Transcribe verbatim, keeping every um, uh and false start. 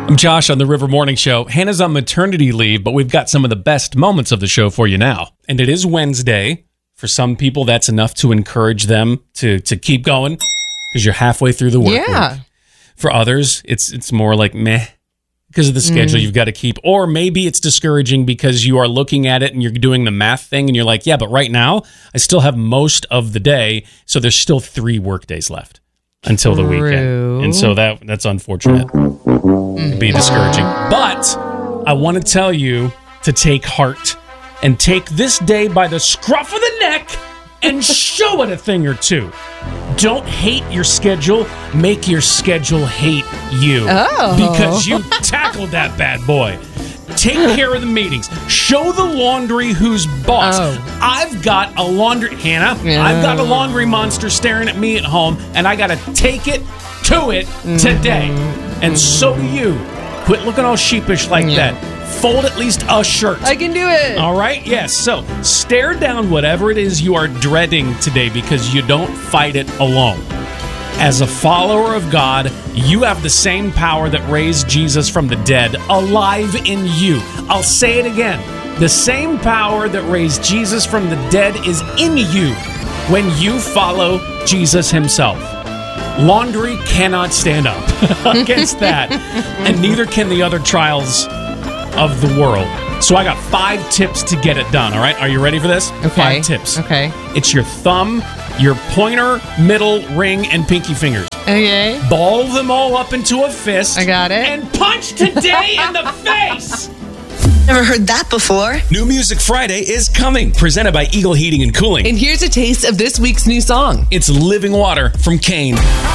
I'm Josh on the River Morning Show. Hannah's on maternity leave, but we've got some of the best moments of the show for you now. And it is Wednesday. For some people, that's enough to encourage them to to keep going because you're halfway through the work Yeah. week. For others, it's it's more like meh because of the schedule Mm. you've got to keep. Or maybe it's discouraging because you are looking at it and you're doing the math thing and you're like, yeah, but right now I still have most of the day, so there's still three work days left until the True. weekend. And so that that's unfortunate. It'd be discouraging. But I want to tell you to take heart and take this day by the scruff of the neck and show it a thing or two. Don't hate your schedule. Make your schedule hate you. Oh. Because you tackled that bad boy. Take care of the meetings. Show the laundry who's boss. Oh. I've got a laundry... Hannah, Yeah. I've got a laundry monster staring at me at home, and I got to take it to it today. Mm-hmm. And so do you. Quit looking all sheepish like Yeah. that. Fold at least a shirt. I can do it. All right? Yes. So stare down whatever it is you are dreading today because you don't fight it alone. As a follower of God, you have the same power that raised Jesus from the dead alive in you. I'll say it again. The same power that raised Jesus from the dead is in you when you follow Jesus himself. Laundry cannot stand up against that, and neither can the other trials of the world. So I got five tips to get it done, all right? Are you ready for this? Okay. Five tips. Okay. It's your thumb, your pointer, middle, ring, and pinky fingers. Okay. Ball them all up into a fist. I got it. And punch today in the face! Never heard that before. New Music Friday is coming, presented by Eagle Heating and Cooling. And here's a taste of this week's new song. It's Living Water from Kane.